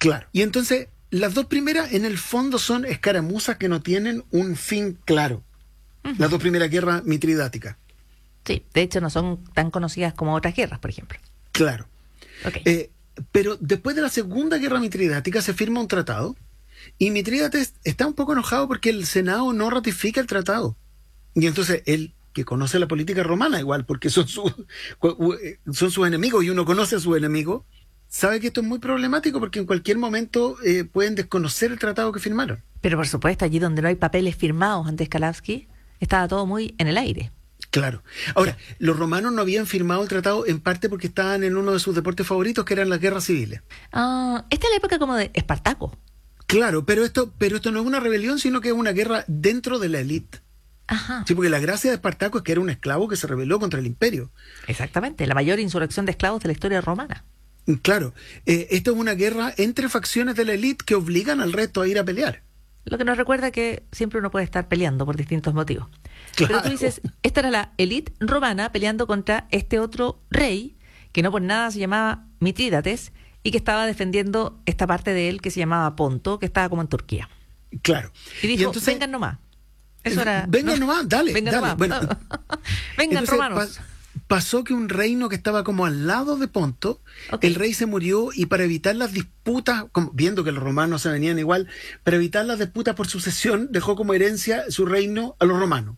Claro. Y entonces, las dos primeras, en el fondo, son escaramuzas que no tienen un fin claro. Ujú. Las dos primeras guerras mitridáticas. Sí, de hecho no son tan conocidas como otras guerras, por ejemplo. Claro. Ok. Pero después de la Segunda Guerra Mitridática se firma un tratado y Mitrídates está un poco enojado porque el Senado no ratifica el tratado. Y entonces él, que conoce la política romana igual, porque son sus enemigos y uno conoce a sus enemigos, sabe que esto es muy problemático porque en cualquier momento pueden desconocer el tratado que firmaron. Pero por supuesto, allí donde no hay papeles firmados ante Scalavsky, estaba todo muy en el aire. Claro. Ahora, los romanos no habían firmado el tratado en parte porque estaban en uno de sus deportes favoritos, que eran las guerras civiles. Esta es la época como de Espartaco. Claro, pero esto no es una rebelión, sino que es una guerra dentro de la élite. Ajá. Sí, porque la gracia de Espartaco es que era un esclavo que se rebeló contra el imperio. Exactamente, la mayor insurrección de esclavos de la historia romana. Claro, esto es una guerra entre facciones de la élite que obligan al resto a ir a pelear. Lo que nos recuerda que siempre uno puede estar peleando por distintos motivos. Claro. Pero tú dices, esta era la élite romana peleando contra este otro rey, que no por nada se llamaba Mitrídates, y que estaba defendiendo esta parte de él que se llamaba Ponto, que estaba como en Turquía. Claro. Y dijo, entonces, vengan nomás. Eso era... vengan nomás, dale. Vengan nomás. Bueno, vengan, entonces, romanos. pasó que un reino que estaba como al lado de Ponto, Ok. el rey se murió y para evitar las disputas, viendo que los romanos se venían igual, para evitar las disputas por sucesión, dejó como herencia su reino a los romanos.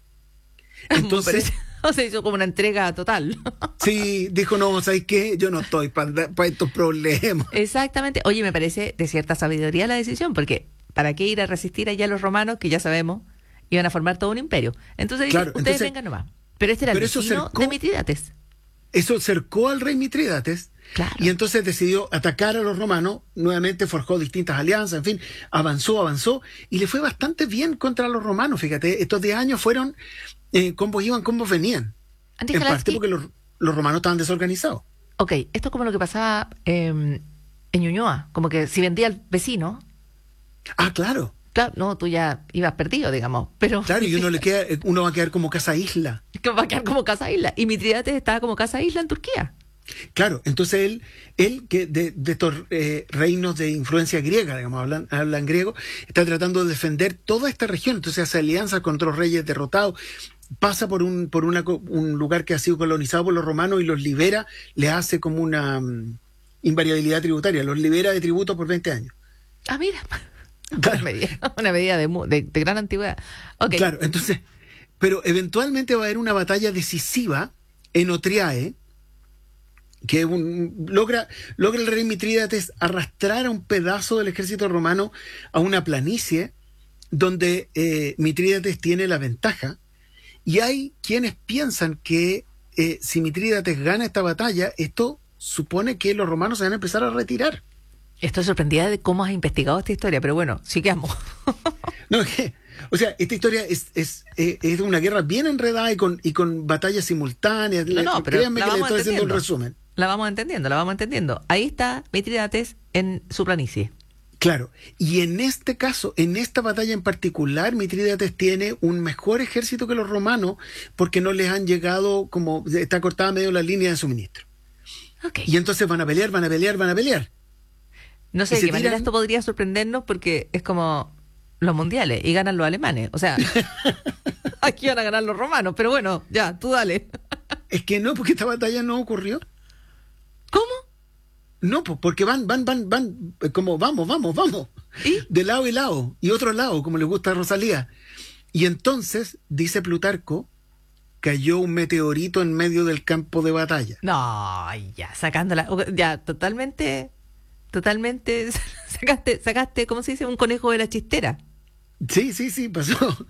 Entonces, O sea, hizo como una entrega total. sí, dijo, no, ¿sabes qué? Yo no estoy para estos problemas. Exactamente. Oye, me parece de cierta sabiduría la decisión, porque ¿para qué ir a resistir allá a los romanos, que ya sabemos, iban a formar todo un imperio? Entonces dije, Claro, ustedes entonces, vengan nomás. Pero este era el pero eso vecino cercó- de Mitrídates. Eso cercó al rey Mitrídates. Claro. Y entonces decidió atacar a los romanos, nuevamente forjó distintas alianzas, en fin, avanzó, y le fue bastante bien contra los romanos, fíjate, estos 10 años fueron combos iban, combos venían, Ante en parte Scalavsky, porque los romanos estaban desorganizados. ok, esto es como lo que pasaba en Ñuñoa, como que si vendía al vecino, Ah, claro, no, tú ya ibas perdido, digamos, pero claro, y uno va a quedar como casa isla. que va a quedar como casa isla. Y Mitrídates estaba como casa isla en Turquía. Claro, entonces él que de estos reinos de influencia griega, digamos, hablan griego, está tratando de defender toda esta región, entonces hace alianzas contra los reyes derrotados, pasa por un lugar que ha sido colonizado por los romanos y los libera, le hace como una invariabilidad tributaria, los libera de tributo por 20 años. Ah, mira, Claro. una medida de gran antigüedad. Ok, Claro, entonces, pero eventualmente va a haber una batalla decisiva en Otriae, que logra el rey Mitrídates arrastrar a un pedazo del ejército romano a una planicie donde Mitrídates tiene la ventaja, y hay quienes piensan que si Mitrídates gana esta batalla, esto supone que los romanos se van a empezar a retirar. estoy sorprendida de cómo has investigado esta historia, pero bueno, sigamos. No, o sea, esta historia es una guerra bien enredada y con batallas simultáneas. No, pero Créanme la que le vamos estoy haciendo un entendiendo. resumen. La vamos entendiendo. Ahí está Mitrídates en su planicie. Claro, y en este caso, en esta batalla en particular, Mitrídates tiene un mejor ejército que los romanos porque no les han llegado, como está cortada medio la línea de suministro. Ok. Y entonces van a pelear. No sé y de se qué manera tiran- esto podría sorprendernos porque es como los mundiales y ganan los alemanes. O sea, aquí van a ganar los romanos, pero bueno, ya, tú dale. Es que no, porque esta batalla no ocurrió. ¿Cómo? No, porque van, como vamos. ¿Y? De lado y lado, y otro lado, como le gusta a Rosalía. Y entonces, dice Plutarco, cayó un meteorito en medio del campo de batalla. No, ya, sacándola. Ya, totalmente, sacaste, ¿cómo se dice? Un conejo de la chistera. Sí, pasó.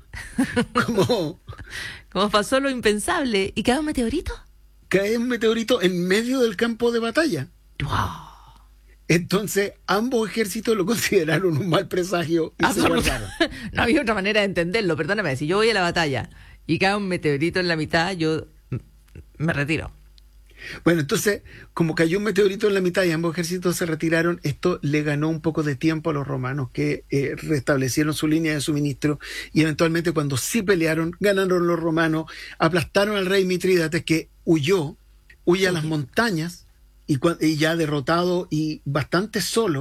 Como pasó lo impensable. ¿Y quedó un meteorito? Cae un meteorito en medio del campo de batalla. ¡Wow! Entonces, ambos ejércitos lo consideraron un mal presagio y se guardaron. No había otra manera de entenderlo. Perdóname, si yo voy a la batalla y cae un meteorito en la mitad, yo me retiro. Bueno, entonces, como cayó un meteorito en la mitad y ambos ejércitos se retiraron, esto le ganó un poco de tiempo a los romanos, que restablecieron su línea de suministro, y eventualmente cuando sí pelearon, ganaron los romanos, aplastaron al rey Mitrídates, que huye a las montañas, y ya derrotado y bastante solo,